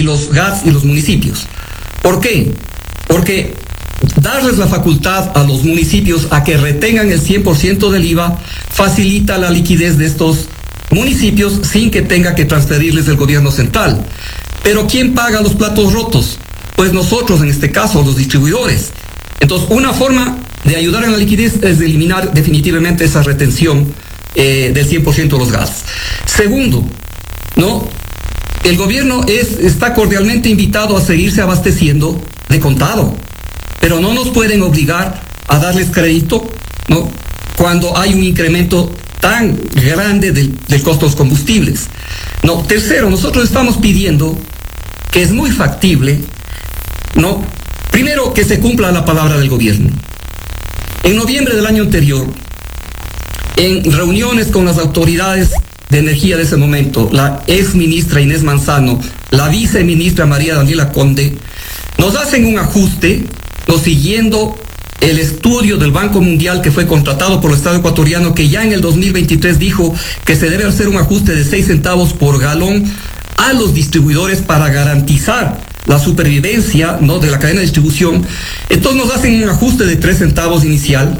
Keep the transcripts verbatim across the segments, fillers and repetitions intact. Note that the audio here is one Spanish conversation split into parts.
los G A Ts y los municipios. ¿Por qué? Porque darles la facultad a los municipios a que retengan el cien por ciento del I V A facilita la liquidez de estos municipios sin que tenga que transferirles el gobierno central. Pero ¿quién paga los platos rotos? Pues nosotros, en este caso, los distribuidores. Entonces, una forma de ayudar en la liquidez es de eliminar definitivamente esa retención eh, del cien por ciento de los gastos. Segundo, ¿no? El gobierno es, está cordialmente invitado a seguirse abasteciendo de contado, pero no nos pueden obligar a darles crédito, ¿no? Cuando hay un incremento tan grande del, del costo de los combustibles. No, tercero, nosotros estamos pidiendo que es muy factible, ¿no? Primero, que se cumpla la palabra del gobierno. En noviembre del año anterior, en reuniones con las autoridades de energía de ese momento, la ex ministra Inés Manzano, la viceministra María Daniela Conde, nos hacen un ajuste, no siguiendo el estudio del Banco Mundial que fue contratado por el Estado ecuatoriano, que ya en el dos mil veintitrés dijo que se debe hacer un ajuste de seis centavos por galón a los distribuidores para garantizar la supervivencia, ¿no?, de la cadena de distribución. Entonces nos hacen un ajuste de tres centavos inicial,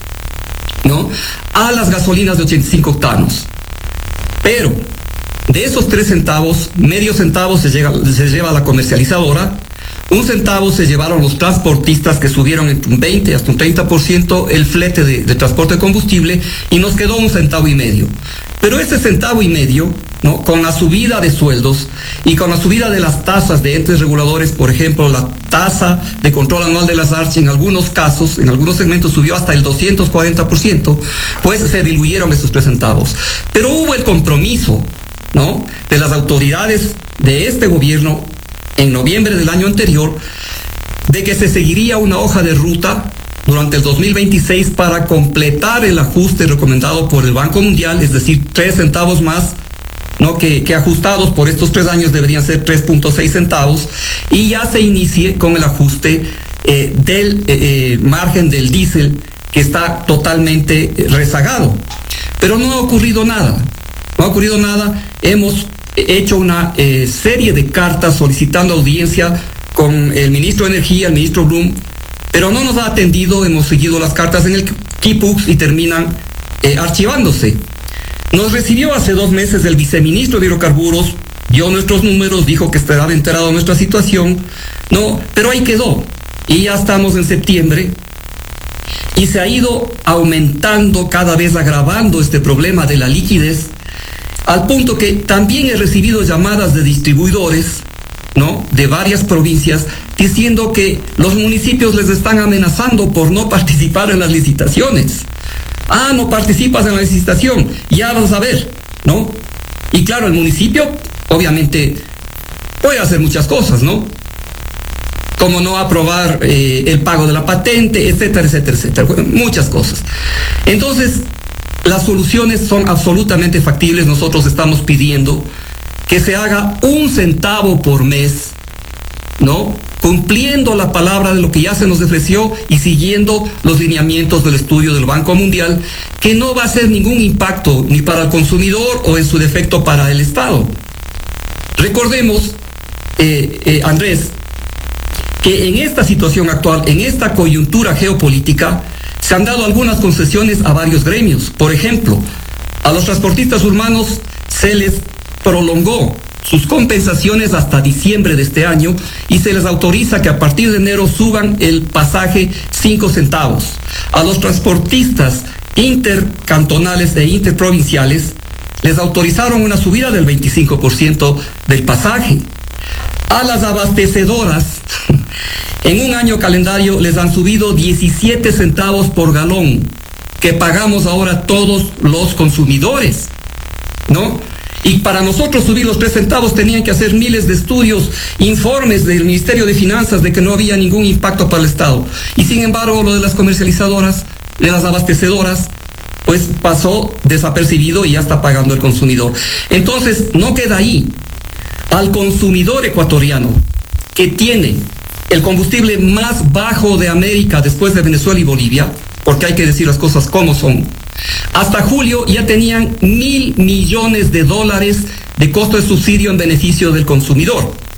¿no?, a las gasolinas de ochenta y cinco octanos. Pero de esos tres centavos, medio centavo se, llega, se lleva a la comercializadora, un centavo se llevaron los transportistas, que subieron entre un veinte hasta un treinta por ciento el flete de, de transporte de combustible, y nos quedó un centavo y medio. Pero ese centavo y medio, ¿no?, con la subida de sueldos y con la subida de las tasas de entes reguladores, por ejemplo, la tasa de control anual de las ARCH en algunos casos, en algunos segmentos subió hasta el doscientos cuarenta por ciento, pues se diluyeron esos tres centavos. Pero hubo el compromiso, ¿no?, de las autoridades de este gobierno en noviembre del año anterior, de que se seguiría una hoja de ruta durante el dos mil veintiséis para completar el ajuste recomendado por el Banco Mundial, es decir, tres centavos más, ¿no?, que, que ajustados por estos tres años deberían ser tres punto seis centavos, y ya se inicie con el ajuste eh, del eh, margen del diésel, que está totalmente rezagado. Pero no ha ocurrido nada, no ha ocurrido nada. Hemos hecho una eh, serie de cartas solicitando audiencia con el ministro de Energía, el ministro Blum, pero no nos ha atendido. Hemos seguido las cartas en el Kipux y terminan eh, archivándose. Nos recibió hace dos meses el viceministro de Hidrocarburos, vio nuestros números, dijo que estaba enterado de nuestra situación, no, pero ahí quedó. Y ya estamos en septiembre y se ha ido aumentando, cada vez agravando este problema de la liquidez, al punto que también he recibido llamadas de distribuidores, ¿no?, de varias provincias, diciendo que los municipios les están amenazando por no participar en las licitaciones. Ah, no participas en la licitación, ya vas a ver, ¿no? Y claro, el municipio obviamente puede hacer muchas cosas, ¿no? Como no aprobar eh, el pago de la patente, etcétera, etcétera, etcétera, muchas cosas. Entonces, las soluciones son absolutamente factibles. Nosotros estamos pidiendo que se haga un centavo por mes, ¿no?, cumpliendo la palabra de lo que ya se nos ofreció y siguiendo los lineamientos del estudio del Banco Mundial, que no va a hacer ningún impacto ni para el consumidor o en su defecto para el Estado. Recordemos, eh, eh, Andrés, que en esta situación actual, en esta coyuntura geopolítica, se han dado algunas concesiones a varios gremios. Por ejemplo, a los transportistas urbanos se les prolongó sus compensaciones hasta diciembre de este año y se les autoriza que a partir de enero suban el pasaje cinco centavos. A los transportistas intercantonales e interprovinciales les autorizaron una subida del veinticinco por ciento del pasaje. A las abastecedoras, en un año calendario les han subido diecisiete centavos por galón, que pagamos ahora todos los consumidores, ¿no? Y para nosotros subir los tres centavos tenían que hacer miles de estudios, informes del Ministerio de Finanzas de que no había ningún impacto para el Estado. Y sin embargo, lo de las comercializadoras, de las abastecedoras, pues pasó desapercibido y ya está pagando el consumidor. Entonces, no queda ahí. Al consumidor ecuatoriano, que tiene el combustible más bajo de América después de Venezuela y Bolivia, porque hay que decir las cosas como son, hasta julio ya tenían mil millones de dólares de costo de subsidio en beneficio del consumidor.